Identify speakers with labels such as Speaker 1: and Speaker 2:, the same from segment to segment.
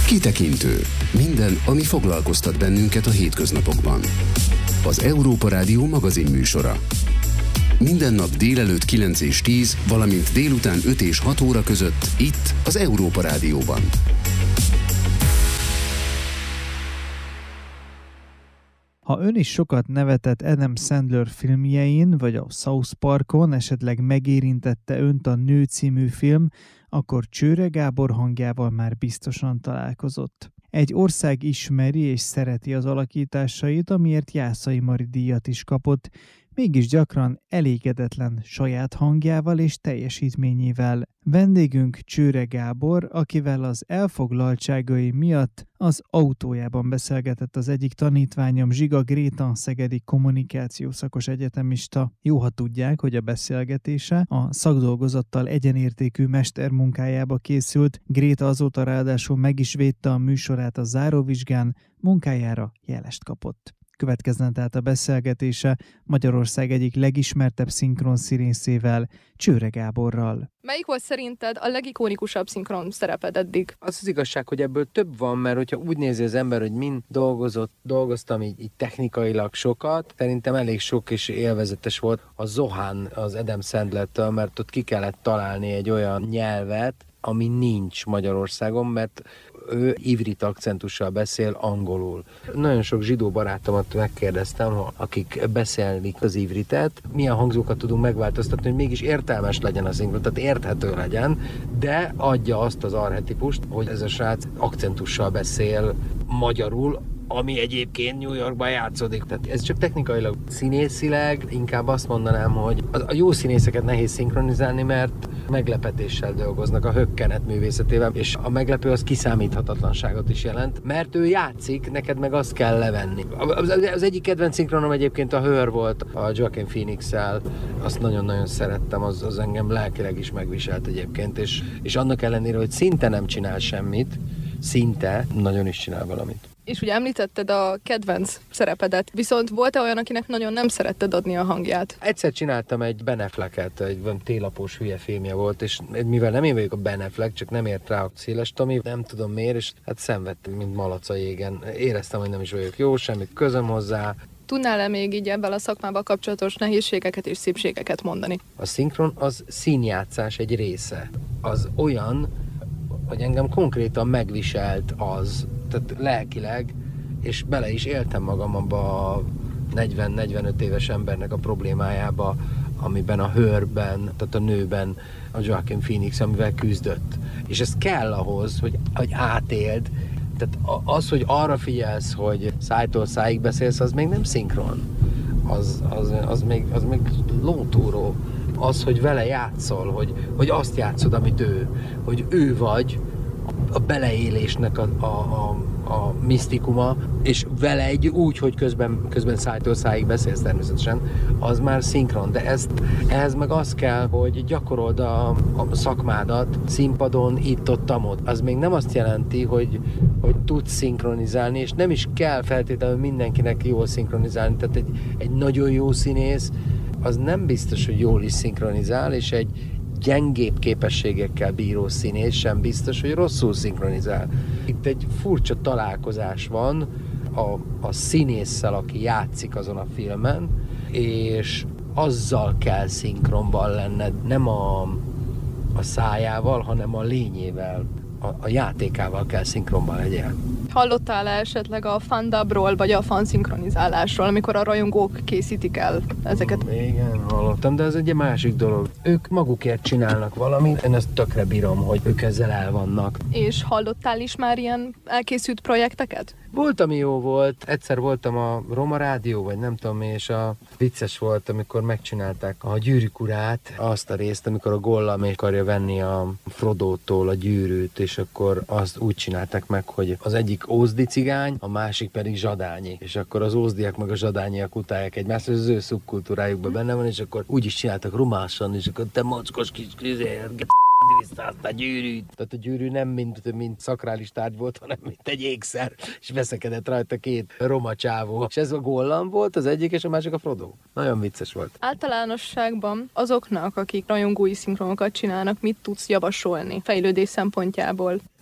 Speaker 1: Kitekintő. Minden, ami foglalkoztat bennünket a hétköznapokban. Az Európa Rádió magazinműsora. Minden nap délelőtt 9 és 10, valamint délután 5 és 6 óra között itt az Európa Rádióban.
Speaker 2: Ha ön is sokat nevetett Adam Sandler filmjein, vagy a South Parkon, esetleg megérintette önt a Nő című film, akkor Csőre Gábor hangjával már biztosan találkozott. Egy ország ismeri és szereti az alakításait, amiért Jászai Mari díjat is kapott, mégis gyakran elégedetlen saját hangjával és teljesítményével. Vendégünk Csőre Gábor, akivel az elfoglaltságai miatt az autójában beszélgetett az egyik tanítványom, Zsiga Gréta, szegedi kommunikációszakos egyetemista. Jó, ha tudják, hogy a beszélgetése a szakdolgozattal egyenértékű mestermunkájába készült. Gréta azóta ráadásul meg is védte a műsorát a záróvizsgán, munkájára jelest kapott. Következzen tehát a beszélgetése Magyarország egyik legismertebb szinkron színészével, Csőre Gáborral.
Speaker 3: Melyik volt szerinted a legikonikusabb szinkron szereped eddig?
Speaker 4: Az igazság, hogy ebből több van, mert hogyha úgy nézi az ember, hogy mind dolgoztam így technikailag sokat, szerintem elég sok és élvezetes volt a Zohán az Adam Sandlertől, mert ott ki kellett találni egy olyan nyelvet, ami nincs Magyarországon, mert ő ivrit akcentussal beszél angolul. Nagyon sok zsidó barátomat megkérdeztem, akik beszélik az ivritet, milyen hangzókat tudunk megváltoztatni, hogy mégis értelmes legyen a szinkron, tehát érthető legyen, de adja azt az archetipust, hogy ez a srác akcentussal beszél magyarul, ami egyébként New Yorkban játszódik. Tehát ez csak technikailag. Színészileg inkább azt mondanám, hogy a jó színészeket nehéz szinkronizálni, mert meglepetéssel dolgoznak a hökkenet művészetével, és a meglepő az kiszámíthatatlanságot is jelent, mert ő játszik, neked meg azt kell levenni. Az egyik kedvenc szinkronom egyébként a Hőr volt, a Joaquin Phoenix-szel, azt nagyon-nagyon szerettem, az engem lelkileg is megviselt egyébként, és annak ellenére, hogy szinte nem csinál semmit, szinte nagyon is csinál valamit.
Speaker 3: És ugye említetted a kedvenc szerepedet, viszont volt-e olyan, akinek nagyon nem szeretted adni a hangját?
Speaker 4: Egyszer csináltam egy Ben Afflecket, egy télapós hülye filmje volt, és mivel nem én vagyok a Ben Affleck, csak nem ért rá a Széles Tomi, nem tudom miért, és hát szenvedtem, mint malac a jégen. Éreztem, hogy nem is vagyok jó, semmit közöm hozzá.
Speaker 3: Tudnál-e még így ebben a szakmával kapcsolatos nehézségeket és szépségeket mondani?
Speaker 4: A szinkron az színjátszás egy része. Az olyan, hogy engem konkrétan megviselt az, tehát lelkileg, és bele is éltem magam abba a 40-45 éves embernek a problémájába, amiben a Hőrben, tehát a Nőben a Joaquin Phoenix, amivel küzdött. És ez kell ahhoz, hogy átéld. Tehát az, hogy arra figyelsz, hogy szájtól szájig beszélsz, az még nem szinkron. Az még lótúró. Az, hogy vele játszol, hogy azt játszod, amit ő, hogy ő vagy, a beleélésnek a misztikuma, és vele egy úgy, hogy közben szájtól szájig beszélsz természetesen, az már szinkron, de ehhez meg az kell, hogy gyakorold a szakmádat színpadon, itt-ott. Az még nem azt jelenti, hogy tudsz szinkronizálni, és nem is kell feltétlenül mindenkinek jól szinkronizálni, tehát egy nagyon jó színész, az nem biztos, hogy jól is szinkronizál, és egy gyengébb képességekkel bíró színész sem biztos, hogy rosszul szinkronizál. Itt egy furcsa találkozás van a színésszel, aki játszik azon a filmen, és azzal kell szinkronban lenned, nem a szájával, hanem a lényével, a játékával kell szinkronban legyél.
Speaker 3: Hallottál esetleg a fandubról, vagy a fanszinkronizálásról, amikor a rajongók készítik el ezeket?
Speaker 4: Igen, hallottam, de ez egy másik dolog. Ők magukért csinálnak valamit, én ezt tökre bírom, hogy ők ezzel el vannak.
Speaker 3: És hallottál is már ilyen elkészült projekteket?
Speaker 4: Volt, ami jó volt. Egyszer voltam a Roma Rádió, vagy nem tudom, és a vicces volt, amikor megcsinálták a Gyűrűk urát, azt a részt, amikor a Gollum akarja venni a Frodótól a gyűrűt, és akkor azt úgy csinálták meg, hogy az egyik ózdi cigány, a másik pedig zsadányi. És akkor az ózdiak meg a zsadányiak utálják egymást, hogy az ő szubkultúrájukban benne van, és akkor úgy is csináltak romásan, és akkor te mocskos kis vissza azt a gyűrűt. Tehát a gyűrű nem mint szakrális tárgy volt, hanem mint egy ékszer, és veszekedett rajta két roma csávó. És ez a Gollum volt az egyik, és a másik a Frodo. Nagyon vicces volt.
Speaker 3: Általánosságban azoknak, akik rajongói szinkronokat csinálnak, mit tudsz javasolni fejlődés szempontjából?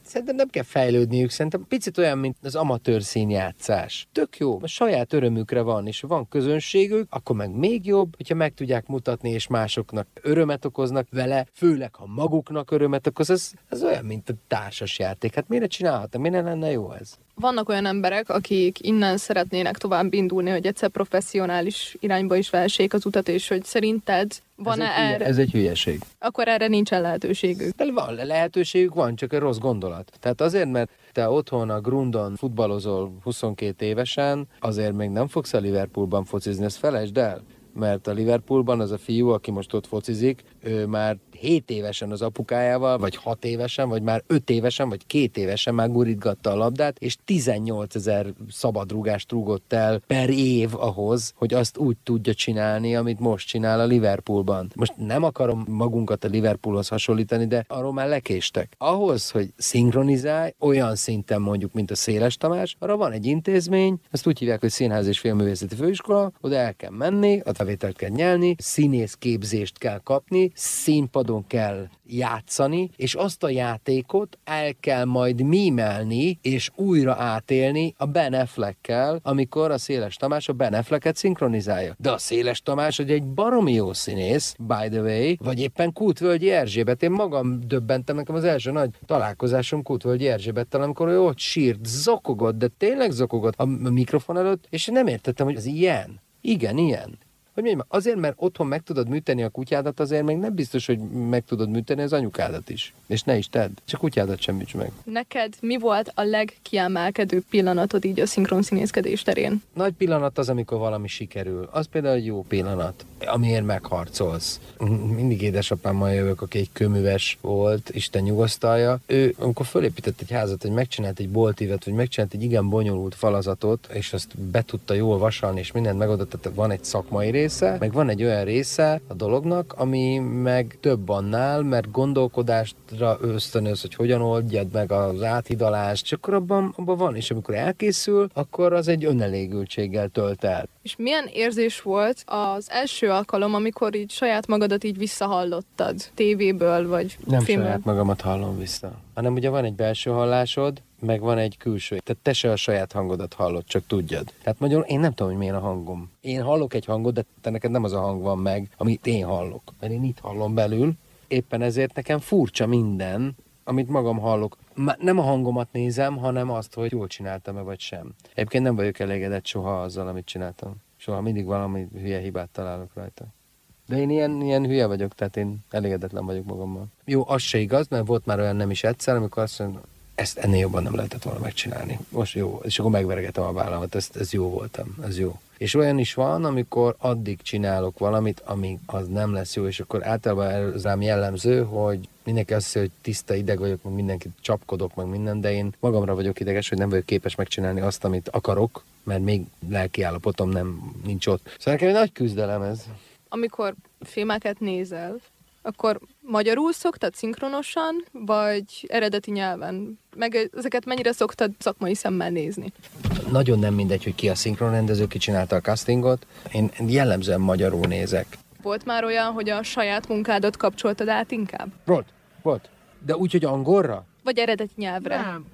Speaker 4: Szerintem nem kell fejlődniük, szerintem picit olyan, mint az amatőr színjátszás. Tök jó, a saját örömükre van, és van közönségük, akkor meg még jobb, hogyha meg tudják mutatni, és másoknak örömet okoznak vele, főleg ha maguknak örömet okoz, ez olyan, mint a társas játék. Hát miért csinálhatnak, miért lenne jó ez?
Speaker 3: Vannak olyan emberek, akik innen szeretnének tovább indulni, hogy egyszer professzionális irányba is vessék az utat, és hogy szerinted van-e erre?
Speaker 4: Ez egy hülyeség.
Speaker 3: Akkor erre nincsen lehetőségük.
Speaker 4: De van, lehetőségük van, csak egy rossz gondolat. Tehát azért, mert te otthon a Grundon futballozol 22 évesen, azért még nem fogsz a Liverpoolban focizni, ezt felejtsd el. Mert a Liverpoolban az a fiú, aki most ott focizik, ő már 7 évesen az apukájával, vagy 6 évesen, vagy már 5 évesen, vagy 2 évesen már gurítgatta a labdát, és 18 000 szabadrúgást rúgott el per év ahhoz, hogy azt úgy tudja csinálni, amit most csinál a Liverpoolban. Most nem akarom magunkat a Liverpoolhoz hasonlítani, de arról már lekéstek. Ahhoz, hogy szinkronizálj, olyan szinten mondjuk, mint a Széles Tamás, arra van egy intézmény, ezt úgy hívják, hogy Színház és Filmművészeti Főiskola, oda el kell menni, a bevételt kell nyelni, színészképzést kell kapni, színpadon kell játszani, és azt a játékot el kell majd mímelni, és újra átélni a Ben Affleckkel, amikor a Széles Tamás a Ben Afflecket szinkronizálja. De a Széles Tamás egy baromi jó színész, by the way, vagy éppen Kútvölgyi Erzsébet. Én magam döbbentem, nekem az első nagy találkozásom Kútvölgyi Erzsébettel, amikor ő ott sírt, zokogott, de tényleg zokogott a mikrofon előtt, és nem értettem, hogy ez ilyen. Igen, ilyen. Hogy mondjam, azért, mert otthon meg tudod műteni a kutyádat, azért még nem biztos, hogy meg tudod műteni az anyukádat is. És ne is tedd. Csak kutyádat sem műts meg.
Speaker 3: Neked mi volt a legkiemelkedőbb pillanatod így a szinkron színészkedés terén?
Speaker 4: Nagy pillanat az, amikor valami sikerül. Az például egy jó pillanat, amiért megharcolsz. Mindig édesapámmal jövök, aki egy kőműves volt, Isten nyugosztalja. Ő, amikor fölépített egy házat, hogy megcsinált egy boltívet, vagy megcsinált egy igen bonyolult falazatot, és azt be tudta jól vasalni, és mindent megoldott, tehát van egy szakmai része, meg van egy olyan része a dolognak, ami meg több annál, mert gondolkodásra ösztönöz, hogy hogyan oldjad meg az áthidalást, és akkor abban van, és amikor elkészül, akkor az egy önelégültséggel tölt el.
Speaker 3: És milyen érzés volt az első alkalom, amikor így saját magadat így visszahallottad tévéből, vagy
Speaker 4: nem
Speaker 3: filmből?
Speaker 4: Saját magamat hallom vissza, hanem ugye van egy belső hallásod, meg van egy külső. Tehát te se a saját hangodat hallod, csak tudjad. Tehát magyarul én nem tudom, hogy milyen a hangom. Én hallok egy hangot, de te neked nem az a hang van meg, amit én hallok. Mert én itt hallom belül. Éppen ezért nekem furcsa minden, amit magam hallok. Nem a hangomat nézem, hanem azt, hogy jól csináltam-e vagy sem. Egyébként nem vagyok elégedett soha azzal, amit csináltam. Soha mindig valami hülye hibát találok rajta. De én ilyen hülye vagyok, tehát én elégedetlen vagyok magammal. Jó, az se igaz, mert volt már olyan nem is egyszer, amikor azt mondom, ezt ennél jobban nem lehetett volna megcsinálni. Most jó, és akkor megveregetem a vállamat, ez jó voltam, ez jó. És olyan is van, amikor addig csinálok valamit, amíg az nem lesz jó, és akkor általában ez rám jellemző, hogy mindenki azt hiszi, hogy tiszta ideg vagyok, meg mindenkit csapkodok, meg minden, de én magamra vagyok ideges, hogy nem vagyok képes megcsinálni azt, amit akarok, mert még lelki állapotom nincs ott. Szóval nekem egy nagy küzdelem ez.
Speaker 3: Amikor filmeket nézel, akkor magyarul szoktad szinkronosan, vagy eredeti nyelven? Meg ezeket mennyire szoktad szakmai szemmel nézni?
Speaker 4: Nagyon nem mindegy, hogy ki a szinkronrendező, ki csinálta a castingot. Én jellemzően magyarul nézek.
Speaker 3: Volt már olyan, hogy a saját munkádat kapcsoltad át inkább?
Speaker 4: Volt. De úgy, hogy angolra?
Speaker 3: Vagy eredeti nyelvre?
Speaker 4: Nem,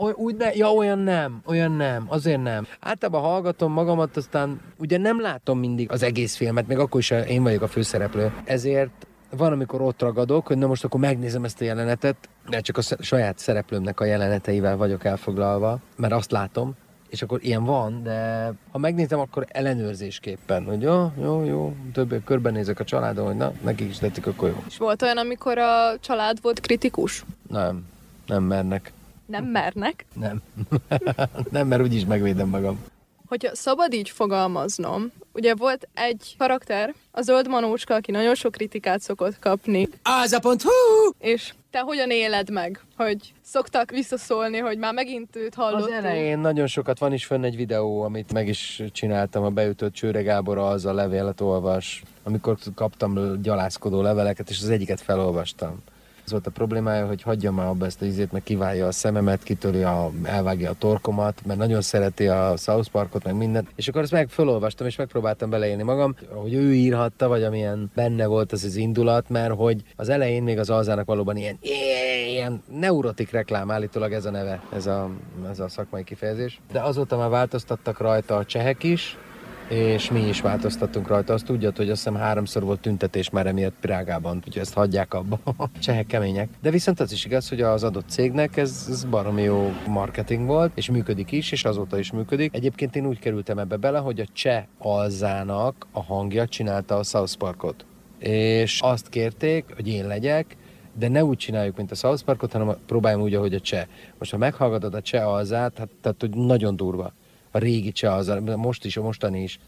Speaker 4: olyan nem, azért nem. Általában hallgatom magamat, aztán ugye nem látom mindig az egész filmet, meg akkor is én vagyok a főszereplő. Ezért van, amikor ott ragadok, hogy na most akkor megnézem ezt a jelenetet, de csak a saját szereplőmnek a jeleneteivel vagyok elfoglalva, mert azt látom, és akkor ilyen van, de ha megnézem, akkor ellenőrzésképpen, hogy jó, többé körbenézek a családon, hogy na, nekik is tetszik, akkor jó.
Speaker 3: És volt olyan, amikor a család volt kritikus?
Speaker 4: Nem mernek.
Speaker 3: Nem mernek?
Speaker 4: Nem, mert úgyis megvédem magam.
Speaker 3: Hogyha szabad így fogalmaznom, ugye volt egy karakter, a zöld manócska, aki nagyon sok kritikát szokott kapni.
Speaker 4: Áza.hu!
Speaker 3: És te hogyan éled meg, hogy szoktak visszaszólni, hogy már megint őt hallottuk?
Speaker 4: Az elején nagyon sokat van is fönn egy videó, amit meg is csináltam, a beütött Csőre Gábor az a levélet olvas, amikor kaptam gyalászkodó leveleket, és az egyiket felolvastam. Az volt a problémája, hogy hagyja már abba ezt a izét, meg kiválja a szememet, elvágja a torkomat, mert nagyon szereti a South Parkot, meg mindent. És akkor ezt fölolvastam, és megpróbáltam beleélni magam, hogy ő írhatta, vagy amilyen benne volt az indulat, mert hogy az elején még az alzának valóban ilyen neurotik reklám, állítólag ez a neve, ez a szakmai kifejezés. De azóta már változtattak rajta a csehek is, és mi is változtattunk rajta. Azt tudjad, hogy azt hiszem 3-szor volt tüntetés már emiatt Prágában, úgyhogy ezt hagyják abba. Csehek kemények. De viszont az is igaz, hogy az adott cégnek ez baromi jó marketing volt, és működik is, és azóta is működik. Egyébként én úgy kerültem ebbe bele, hogy a cseh alzának a hangja csinálta a South Parkot. És azt kérték, hogy én legyek, de ne úgy csináljuk, mint a South Parkot, hanem próbáljunk úgy, ahogy a cseh. Most ha meghallgatod a cseh alzát, tehát hogy nagyon durva. A régi cseh alzát, most is, a mostani is.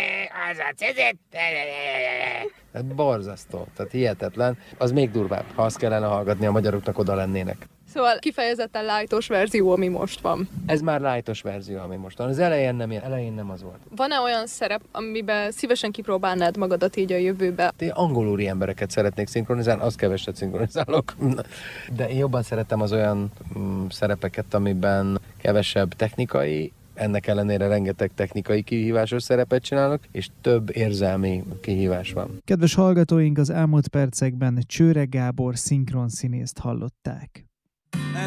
Speaker 4: Tehát borzasztó, tehát hihetetlen. Az még durvább, ha azt kellene hallgatni, a magyaroknak oda lennének.
Speaker 3: Szóval kifejezetten lightos verzió, ami most van.
Speaker 4: Ez már lightos verzió, ami most van. Az elején nem az volt.
Speaker 3: Van-e olyan szerep, amiben szívesen kipróbálnád magadat így a jövőbe?
Speaker 4: Én angolúri embereket szeretnék szinkronizálni, azt keveset szinkronizálok. De én jobban szeretem az olyan szerepeket, amiben kevesebb technikai, ennek ellenére rengeteg technikai kihívásos szerepet csinálok, és több érzelmi kihívás van.
Speaker 2: Kedves hallgatóink, az elmúlt percekben Csőre Gábor szinkronszínészt hallották.